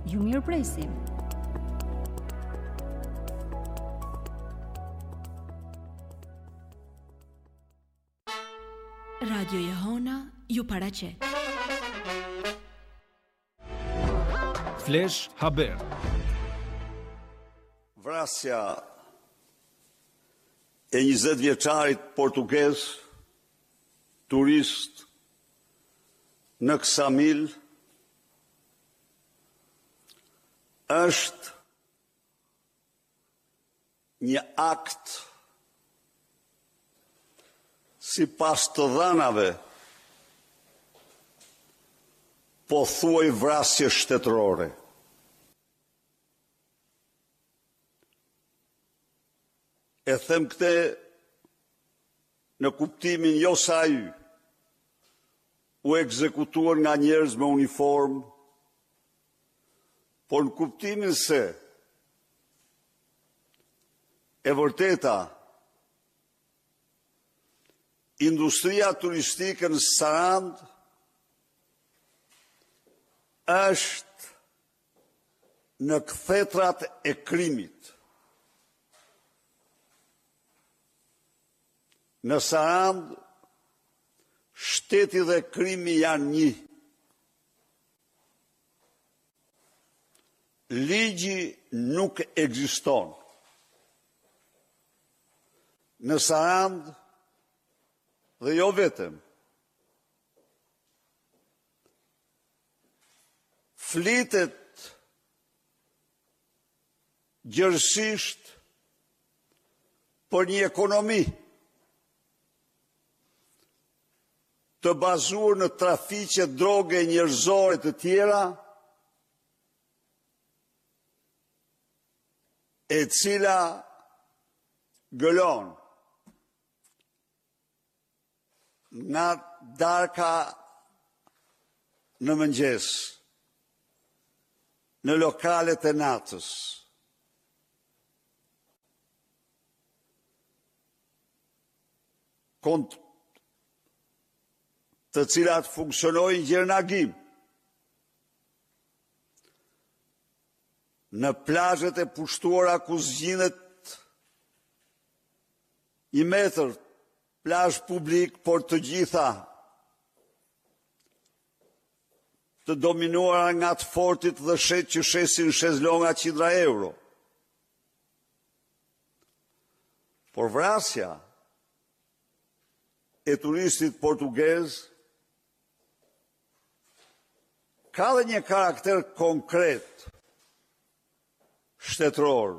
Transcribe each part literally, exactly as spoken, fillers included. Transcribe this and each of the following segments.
Ju mirëpresim. Radio Jehona ju paraqet. Flash Haber. Vrasja e njëzet vjeçarit portugez, turist në Ksamil, është një akt si pas të dhanave po thuaj vrasje shtetërore. E them këte në kuptimin jo sa ju u ekzekutuar nga njerëz me uniform, por në kuptimin se e vërteta industria turistike në Sarand është në kthetrat e krimit. Në Sarand, shteti dhe krimi janë një. Ligji nuk ekziston. Në Sarand, dhe jo vetëm, flitet gjërësisht për një ekonomi të bazuar në trafiqe droge njerëzore të tjera, e cila gëlon nga darka në mëngjes, në lokalet e natës. Kont të cilat funksionojnë gjernagim në plazhet e pushtuara ku zgjidhet një metër plazh publik, por të gjitha të dominuara nga të fortit dhe shet që shesin shezlonga qindra euro. Por vrasja e turistit portugez ka dhe një karakter konkret shtetëror,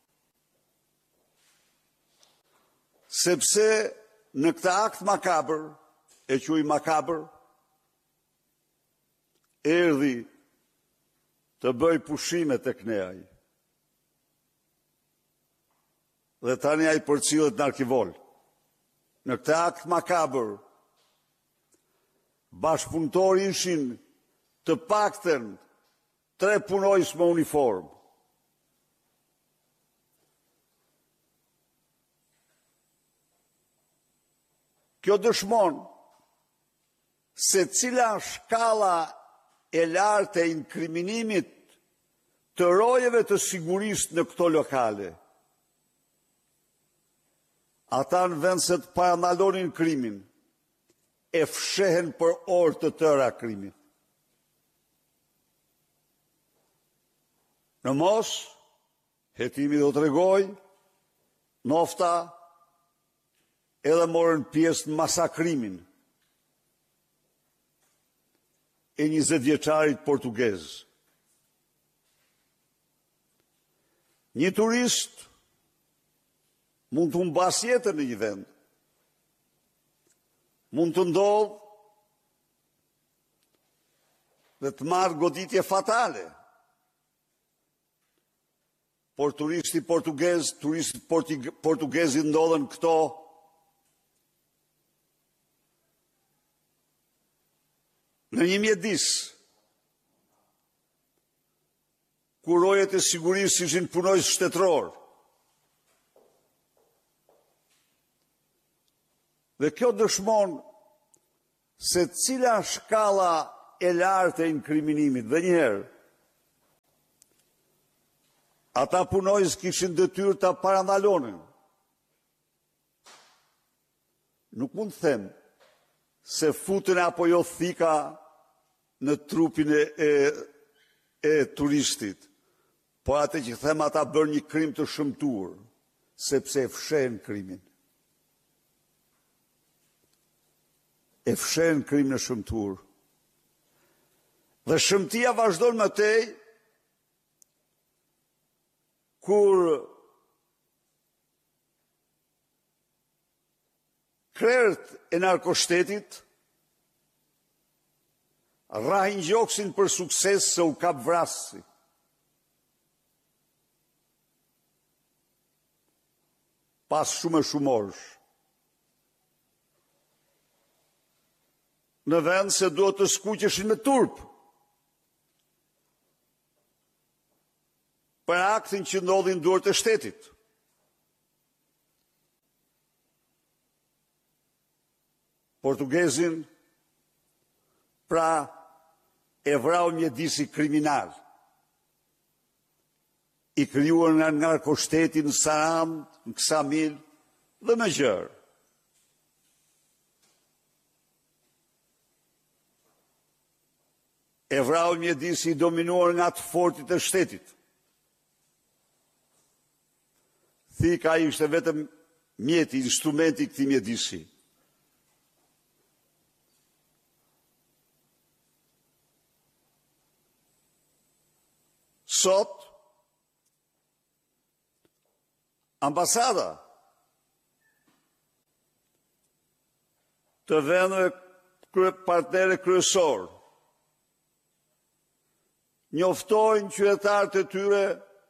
sepse në këtë akt makabër, e quaj makabër, erdhi të bëj pushime tek ne ai. Dhe tani ai përcillet në arkivol. Në këtë akt makabër, bashkëpunëtor ishin të paktën tre punojës me uniform. Kjo dëshmon se cila shkalla e lartë e inkriminimit të rojeve të sigurisë në këto lokale. Ata në vend se të parandalonin krimin, e fshehen për orë të tëra krimin. Në mos, hetimi do të regoj, nofta, edhe morën pjesë në masakrimin e njëzet vjeçarit portugez. Një turist mund të humbas jetën në një vend, mund të ndodhë dhe të marrë goditje fatale. Por turisti portugez, turistit portugezit ndodhen këto në një mjedis, ku rojet e sigurisë ishin punojës shtetëror. Dhe kjo dëshmon se cila shkalla e lartë e inkriminimit, dhe njëherë, ata punojës kishin detyrë ta parandalonin. Nuk mund të them se futën apo jo thika në trupin e, e, e turistit, po atë që them ata bërë një krim të shëmtuar, sepse e fshen krimin. E fshen krimin e shëmtuar. Dhe shëmtia vazhdon më tej kur krerët e narkoshtetit rrahin gjoksin për sukses se u kap vrasësi. Pas shumë e shumorsh. Në vend se duhet të skuqeshin me turp për aktin që ndodhin duart e shtetit. Portugezin pra e vrau mjedisi kriminal, i krijuar nga narkoshteti në Sarandë, në Ksamil dhe më gjërë. E vrau mjedisi i dominuar nga të fortit e shtetit. Thika ishte vetëm mjeti, instrumenti i këtij mjedisi. Sot, ambasada të vendeve partnere kryesor njoftojnë qytetarët e tyre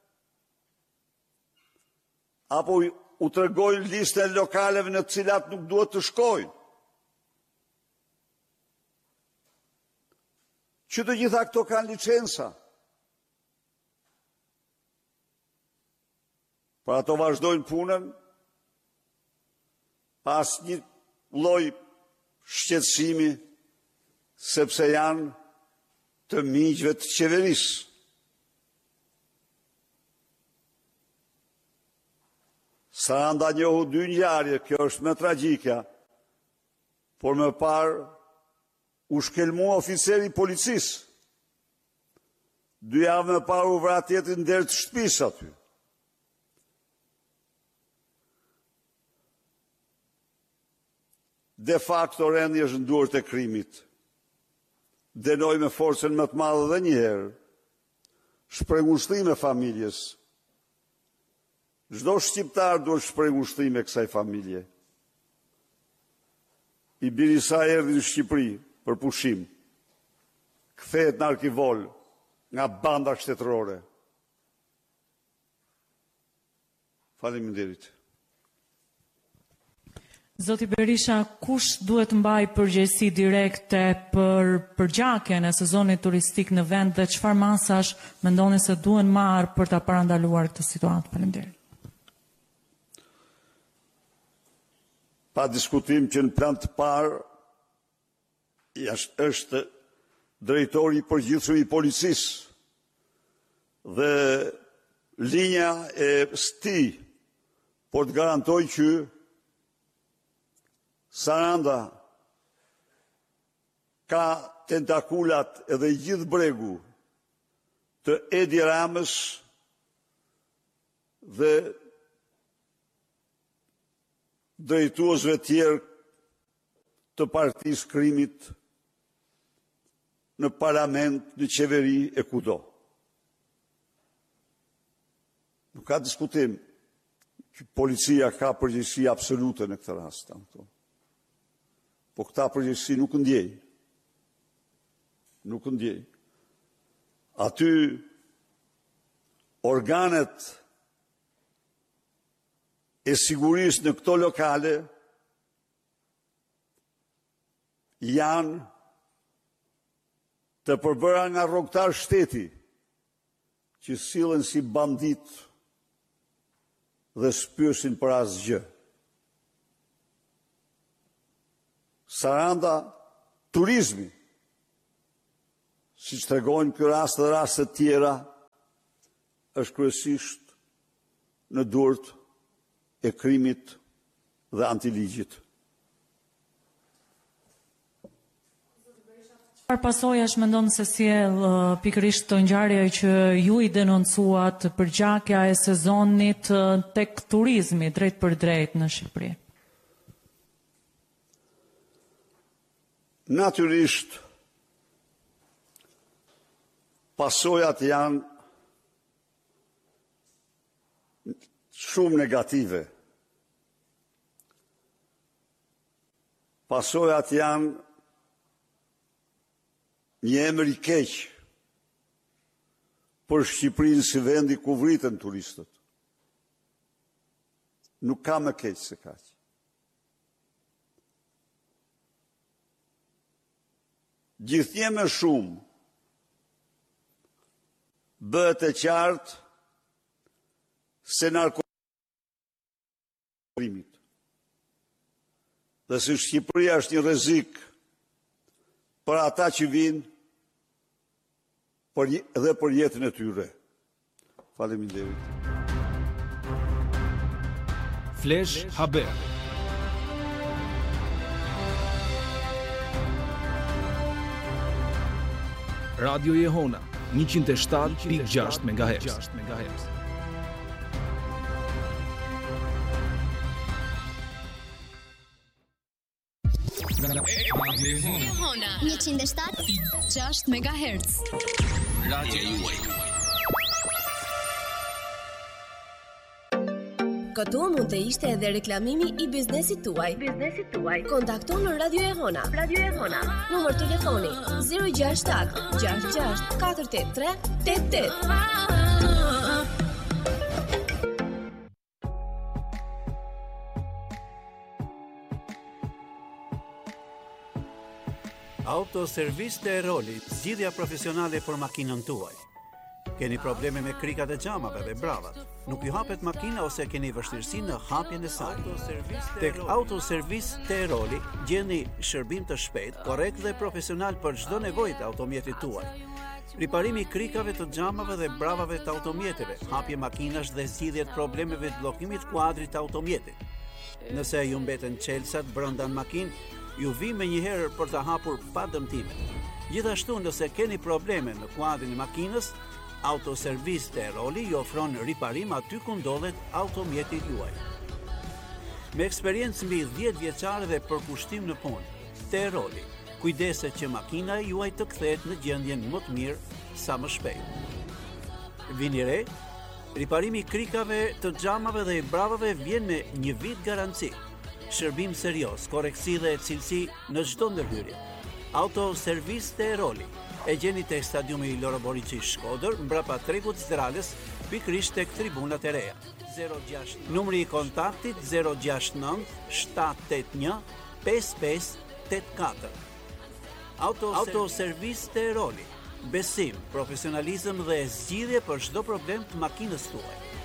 apo u tregojnë listën e lokaleve në të cilat nuk duhet të shkojnë. Që të gjitha këto kanë licenca. Por ato vazhdojnë punën pas një lloj shqetësimi sepse janë të miqve të qeverisë. Saranda njohu dy ngjarje, kjo është më tragjike, por më parë u shkelmua oficeri i policisë. Dy javë më parë u vra tjetri në derë të shtëpisë aty. De facto rendi është në duart e krimit. Dënoj me forcën më të madhe dhe një herë shprehushtrim e familjes. Çdo shqiptar duhet shprehushtrim e kësaj familje. I biri sa erdhi në Shqipëri për pushim, kthehet në Arkivol nga banda shtetërore. Faleminderit. Zoti Berisha, kush duhet mbaj përgjegjësi direkte për përgjakjen e sezonit turistik në vend dhe çfarë masash mendoni se duhen marrë për ta parandaluar këtë situatë? Faleminderit. Pa diskutim që në plan të parë është drejtori i përgjithshëm i policisë dhe linja e S T I por të garantoj që Saranda ka tentakulat edhe gjithë bregu të Edi Ramës dhe drejtuesve tjerë të partisë krimit në parlament, në qeveri e kudo. Nuk ka diskutim që policia ka përgjegjësi absolute në këtë rast. Po këta përgjegjësi nuk ndjej. Nuk ndjej. Aty organet e sigurisë në këto lokale janë të përbëra nga rrogtar shteti që sillen si bandit dhe spyesin për asgjë. Saranda, turizmi, si që tregojnë ky rast dhe raste tjera, është kryesisht në durt e krimit dhe antiligjit. Çfarë pasojash mendon se sjell uh, pikërisht të ngjarja që ju i denoncuat përgjakja e sezonit uh, tek turizmi drejt për drejt në Shqipëri? Natyrisht, pasojat janë shumë negative. Pasojat janë një emër i keq për Shqipërinë si vendi ku vriten turistët. Nuk ka më keq se kaq. Gjithnjë më shumë bëhet e qartë se narkotikët dhe se Shqipëria është një rrezik për ata që vinë dhe për jetën e tyre. Faleminderit. Flash Haber. Radio Jehona njëqind e shtatë pikë gjashtë megahertz. Jehona njëqind e shtatë pikë gjashtë megahertz. Radio juaj. Këtu mund të ishte edhe reklamimi i biznesit tuaj. Biznesit tuaj. Kontakto në Radio Jehona. Radio Jehona. Numër telefoni zero gjasht shtat gjasht gjasht katër tetë tre tetë tetë. Autoservis të Eroli, zgjidhja profesionale për makinën tuaj. Keni probleme me krikat e xhamave dhe bravat, nuk ju hapet makina ose keni vështirësi në hapjen e saj. Tek Autoservis Teroli gjeni shërbim të shpejtë, korrekt dhe profesional për çdo nevojë të automjetit tuaj. Riparimi i krikave të xhamave dhe bravave të automjeteve, hapje makinash dhe zgjidhje të problemeve të bllokimit kuadrit të automjetit. Nëse ju mbeten çelësat brenda në makinë, ju vi me njëherë për të hapur pa dëmtime. Gjithashtu, nëse keni probleme në kuadrin e makinës, Autoservis Teroli ju ofron riparim aty ku ndodhet automjeti juaj. Me eksperiencë mbi dhjetë vjeçare dhe përkushtim në punë, Teroli kujdeset që makina juaj të kthehet në gjendjen më të mirë sa më shpejt. Vini re, riparimi i krikave të xhamave dhe i bravave vjen me një vit garanci. Shërbim serioz, koreksi dhe cilësi në çdo ndërhyrje. Autoservis Teroli e gjeni tek stadiumi Loro Boriçi Shkodër, mbrapa tregut Zdralës, pikërisht tek tribunat e reja. Numri i kontaktit zero gjasht nëntë shtat tetë një pesë pesë tetë katër. Autoservis Teroli. Besim, profesionalizëm dhe zgjidhje për çdo problem të makinës tuaj.